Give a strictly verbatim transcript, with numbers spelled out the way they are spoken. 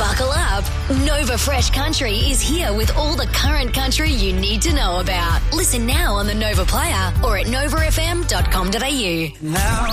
Buckle up. Nova Fresh Country is here with all the current country you need to know about. Listen now on the Nova Player or at nova f m dot com dot a u. Now